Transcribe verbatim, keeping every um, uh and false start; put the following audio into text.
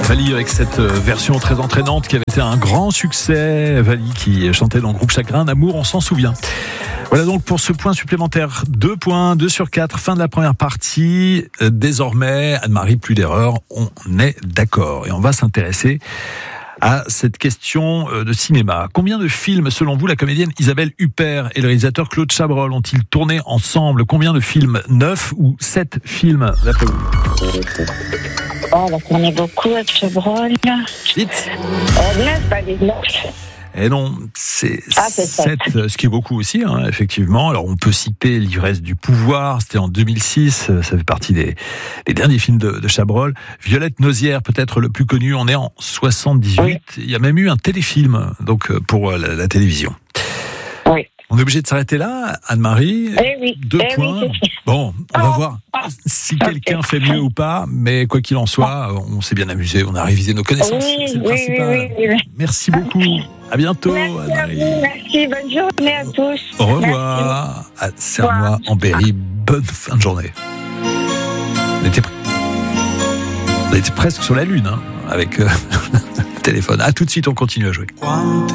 Vali avec cette version très entraînante qui avait été un grand succès. Vali qui chantait dans le groupe Chagrin d'amour, on s'en souvient. Voilà donc pour ce point supplémentaire. Deux points, deux sur quatre, fin de la première partie. Désormais, Anne-Marie, plus d'erreurs, on est d'accord. Et on va s'intéresser à cette question de cinéma. Combien de films, selon vous, la comédienne Isabelle Huppert et le réalisateur Claude Chabrol ont-ils tourné ensemble? Combien de films? Neuf ou sept films, d'après vous? Oh, on en a beaucoup avec Chabrol. Vite. Oh, neuf, pas des neuf. Et non, c'est ah, sept, ce qui est beaucoup aussi, hein, effectivement. Alors, on peut citer L'ivresse du pouvoir, c'était en deux mille six, ça fait partie des, des derniers films de, de Chabrol. Violette Nozière, peut-être le plus connu, on est en soixante-dix-huit. Oui. Il y a même eu un téléfilm, donc, pour la, la télévision. Oui. On est obligé de s'arrêter là, Anne-Marie. Eh oui. Deux eh points. Oui, bon, on va oh. voir si quelqu'un fait mieux ou pas, mais quoi qu'il en soit, on s'est bien amusé, on a révisé nos connaissances. Oui, c'est le oui, principal. Oui, oui, oui. Merci beaucoup. À bientôt, merci Anne-Marie. À vous, merci, bonne journée à tous. Au revoir. À Sernois en Berry. Bonne fin de journée. On était, on était presque sur la lune, hein, avec euh, le téléphone. À tout de suite, on continue à jouer.